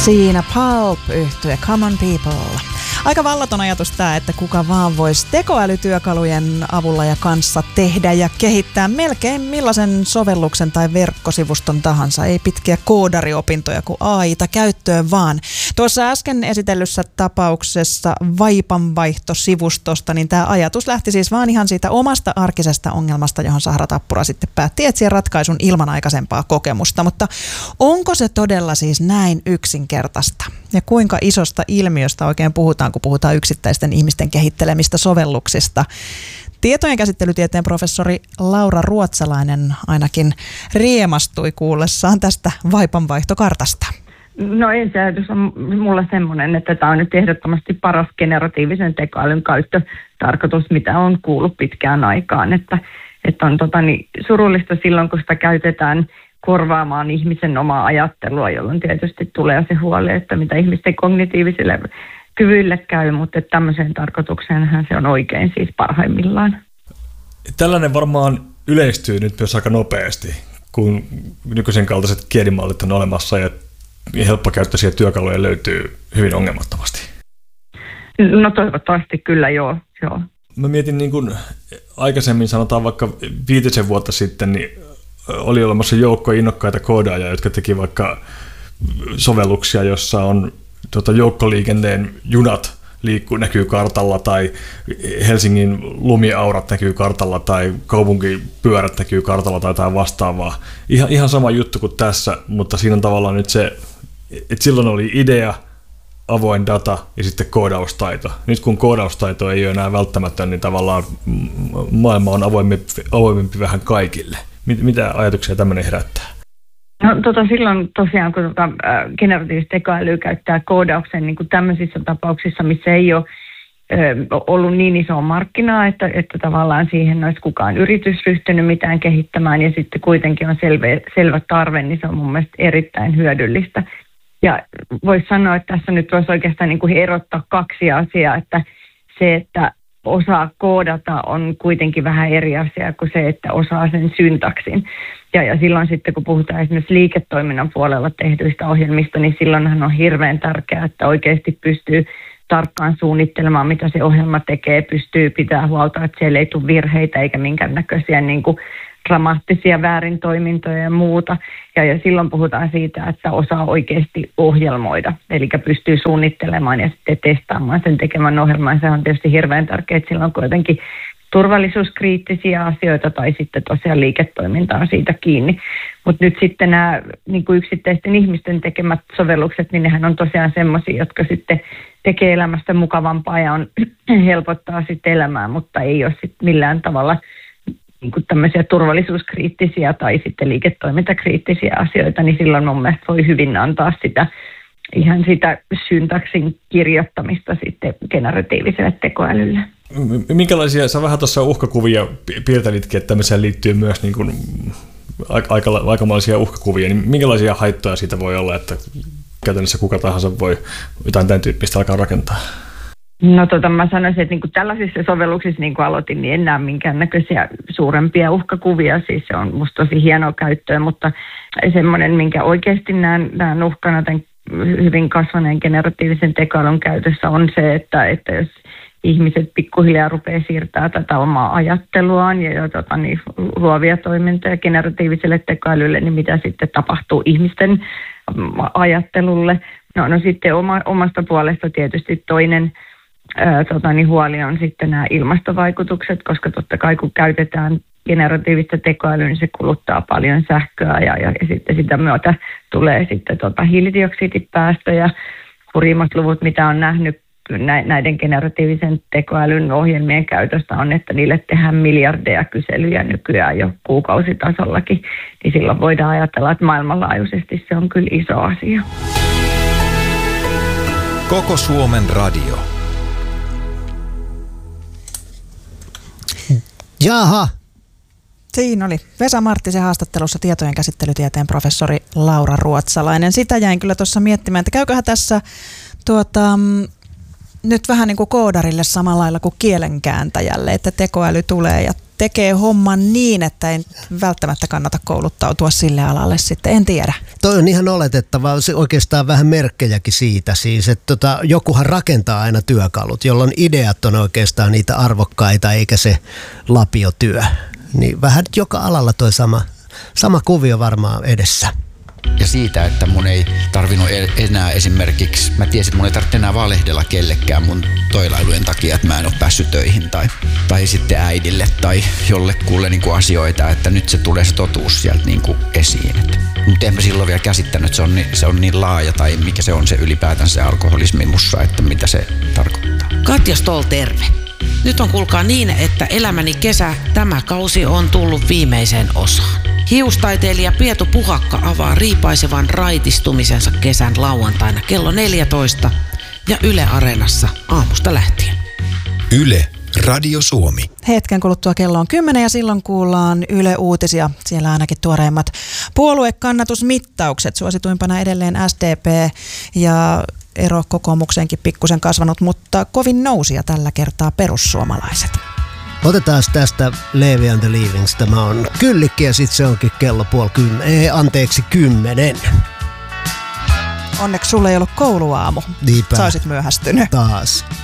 Siinä Pulp-yhtye Common People. Aika vallaton ajatus tämä, että kuka vaan voisi tekoälytyökalujen avulla ja kanssa tehdä ja kehittää melkein millaisen sovelluksen tai verkkosivuston tahansa. Ei pitkiä koodariopintoja kuin AI:ta käyttöön vaan. Tuossa äsken esitellyssä tapauksessa vaipanvaihtosivustosta, niin tämä ajatus lähti siis vaan ihan siitä omasta arkisesta ongelmasta, johon Sahra Tappura sitten päätti etsiä ratkaisun ilman aikaisempaa kokemusta. Mutta onko se todella siis näin yksinkertaista? Ja kuinka isosta ilmiöstä oikein puhutaan, kun puhutaan yksittäisten ihmisten kehittelemistä sovelluksista? Tietojen käsittelytieteen professori Laura Ruotsalainen ainakin riemastui kuullessaan tästä vaipanvaihtokartasta. No ensi ajatus on mulla semmoinen, että tämä on nyt ehdottomasti paras generatiivisen tekoälyn käyttötarkoitus, mitä on kuullut pitkään aikaan. Että on surullista silloin, kun sitä käytetään korvaamaan ihmisen omaa ajattelua, jolloin tietysti tulee se huoli, että mitä ihmisten kognitiivisille kyvyille käy, mutta tämmöiseen tarkoitukseenhan se on oikein siis parhaimmillaan. Tällainen varmaan yleistyy nyt myös aika nopeasti, kun nykyisen kaltaiset kielimallit on olemassa ja helppokäyttöisiä työkaluja löytyy hyvin ongelmattomasti. No toivottavasti kyllä, joo. Mä mietin niin kuin aikaisemmin, sanotaan vaikka 5 vuotta sitten, niin oli olemassa joukko innokkaita koodaajia, jotka teki vaikka sovelluksia, jossa on joukkoliikenteen junat näkyy kartalla tai Helsingin lumiaurat näkyy kartalla tai kaupunkipyörät näkyy kartalla tai jotain vastaavaa. Ihan sama juttu kuin tässä, mutta siinä on tavallaan nyt se, että silloin oli idea, avoin data ja sitten koodaustaito. Nyt kun koodaustaito ei ole enää välttämätön, niin tavallaan maailma on avoimempi vähän kaikille. Mitä ajatuksia tämmöinen herättää? No silloin tosiaan, kun generatiivista tekoälyä käyttää koodauksen niin kuin tämmöisissä tapauksissa, missä ei ole ollut niin isoa markkinaa, että tavallaan siihen olisi kukaan yritys ryhtynyt mitään kehittämään ja sitten kuitenkin on selvä tarve, niin se on mun mielestä erittäin hyödyllistä. Ja voisi sanoa, että tässä nyt voisi oikeastaan niin kuin erottaa 2 asiaa, että se, että osaa koodata on kuitenkin vähän eri asia kuin se, että osaa sen syntaksin. Ja silloin sitten, kun puhutaan esimerkiksi liiketoiminnan puolella tehdyistä ohjelmista, niin silloinhan on hirveän tärkeää, että oikeasti pystyy tarkkaan suunnittelemaan, mitä se ohjelma tekee, pystyy pitää huolta, että siellä ei tule virheitä eikä minkäännäköisiä niin kuin dramaattisia väärintoimintoja ja muuta. Ja silloin puhutaan siitä, että osaa oikeasti ohjelmoida, eli pystyy suunnittelemaan ja sitten testaamaan sen tekemän ohjelman. Se on tietysti hirveän tärkeää, että silloin on kuitenkin turvallisuuskriittisiä asioita tai sitten tosiaan liiketoiminta on siitä kiinni. Mutta nyt sitten nämä niin kuin yksittäisten ihmisten tekemät sovellukset, niin nehän on tosiaan semmoisia, jotka sitten tekee elämästä mukavampaa ja helpottaa sitten elämää, mutta ei ole sitten millään tavalla niin kuin tämmöisiä turvallisuuskriittisiä tai sitten liiketoimintakriittisiä asioita, niin silloin mun mielestä voi hyvin antaa sitä syntaksin kirjoittamista sitten generatiiviselle tekoälylle. Minkälaisia, sä vähän tuossa uhkakuvia piirtelitkin, että tämmöiseen liittyy myös niin kuin aikamoisia uhkakuvia, niin minkälaisia haittoja siitä voi olla, että käytännössä kuka tahansa voi jotain tämän tyyppistä alkaa rakentaa? No mä sanoisin, että niin kuin tällaisissa sovelluksissa, niin kuin aloitin, niin en näe minkäännäköisiä suurempia uhkakuvia. Siis se on musta tosi hienoa käyttöä, mutta semmoinen, minkä oikeasti näen uhkana tämän hyvin kasvaneen generatiivisen tekoälyn käytössä on se, että jos ihmiset pikkuhiljaa rupeaa siirtää tätä omaa ajatteluaan ja luovia toimintoja generatiiviselle tekoälylle, niin mitä sitten tapahtuu ihmisten ajattelulle. No sitten omasta puolesta tietysti toinen huoli on sitten nämä ilmastovaikutukset, koska totta kai kun käytetään generatiivista tekoälyä, niin se kuluttaa paljon sähköä ja sitten sitä myötä tulee sitten hiilidioksidipäästöjä. Hurjimmat luvut, mitä on nähnyt näiden generatiivisen tekoälyn ohjelmien käytöstä on, että niille tehdään miljardeja kyselyjä nykyään jo kuukausitasollakin, niin silloin voidaan ajatella, että maailmanlaajuisesti se on kyllä iso asia. Koko Suomen radio. Jaha. Siinä oli Vesa Marttisen haastattelussa tietojen käsittelytieteen professori Laura Ruotsalainen. Sitä jäin kyllä tuossa miettimään, että käyköhän tässä nyt vähän niin kuin koodarille samalla lailla kuin kielenkääntäjälle, että tekoäly tulee ja tekee homman niin, että ei välttämättä kannata kouluttautua sille alalle sitten, en tiedä. Toi on ihan oletettava, se oikeastaan vähän merkkejäkin siitä siis, että jokuhan rakentaa aina työkalut, jolloin ideat on oikeastaan niitä arvokkaita eikä se lapiotyö. Niin vähän joka alalla toi sama kuvio varmaan edessä. Ja siitä, että mun ei tarvinnut enää esimerkiksi, mä tiesin, että mun ei tarvitse enää valehdella kellekään mun toilailujen takia, että mä en ole päässyt töihin tai sitten äidille tai jollekulle niin kuin asioita, että nyt se tulee se totuus sieltä niin kuin esiin. Mutta en mä silloin vielä käsittänyt, että se on niin laaja tai mikä se on se ylipäätään se alkoholismi mussa, että mitä se tarkoittaa. Katja Stoll, terve. Nyt on kuulkaa niin, että elämäni kesä, tämä kausi on tullut viimeiseen osaan. Hiustaiteilija Pietu Puhakka avaa riipaisevan raitistumisensa kesän lauantaina kello 14 ja Yle Areenassa aamusta lähtien. Yle Radio Suomi. Hetken kuluttua kello on 10 ja silloin kuullaan Yle Uutisia. Siellä ainakin tuoreimmat puoluekannatusmittaukset. Suosituimpana edelleen SDP ja ero kokoomukseenkin pikkusen kasvanut, mutta kovin nousia tällä kertaa perussuomalaiset. Otetaan tästä Levi and the Leavings. Tämä on Kyllikki ja sitten se onkin kello 10. Onneksi sulle ei ollut kouluaamu. Niinpä. Sä olisit myöhästynyt. Taas.